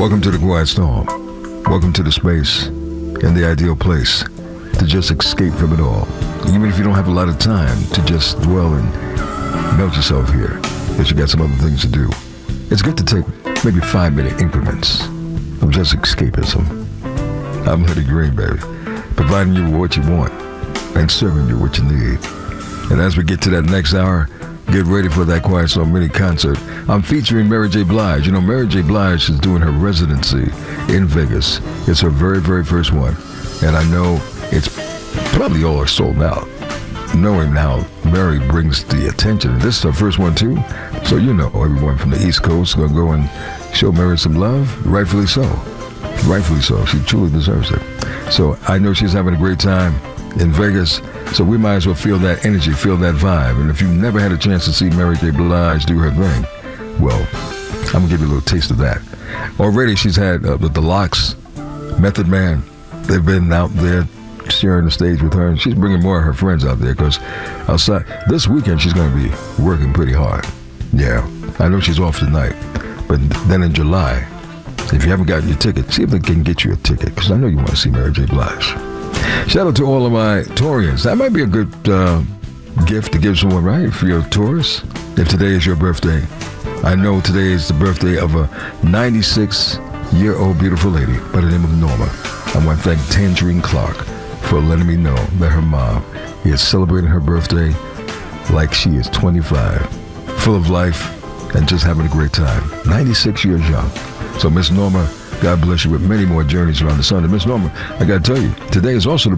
Welcome to the Quiet Storm. Welcome to the space and the ideal place to just escape from it all. Even if you don't have a lot of time to just dwell and melt yourself here, because you got some other things to do. It's good to take maybe 5-minute increments of just escapism. I'm Hoodie Green, baby, providing you with what you want and serving you what you need. And as we get to that next hour, get ready for that Quiet Storm mini concert. I'm featuring Mary J. Blige. You know, Mary J. Blige is doing her residency in Vegas. It's her very, very first one. And I know it's probably all are sold out. Knowing how Mary brings the attention. And this is her first one, too. So you know everyone from the East Coast is going to go and show Mary some love. Rightfully so. Rightfully so. She truly deserves it. So I know she's having a great time in Vegas. So we might as well feel that energy, feel that vibe. And if you've never had a chance to see Mary J. Blige do her thing, well, I'm going to give you a little taste of that. Already she's had the Lox, Method Man. They've been out there sharing the stage with her. And she's bringing more of her friends out there because outside this weekend she's going to be working pretty hard. Yeah, I know she's off tonight. But then in July, if you haven't gotten your ticket, see if they can get you a ticket because I know you want to see Mary J. Blige. Shout out to all of my Taurians. That might be a good gift to give someone, right? For your Taurus. If today is your birthday. I know today is the birthday of a 96-year-old beautiful lady by the name of Norma. I want to thank Tangerine Clark for letting me know that her mom is celebrating her birthday like she is 25. Full of life and just having a great time. 96 years young. So Miss Norma, God bless you with many more journeys around the sun. And Miss Norma, I got to tell you, today is also the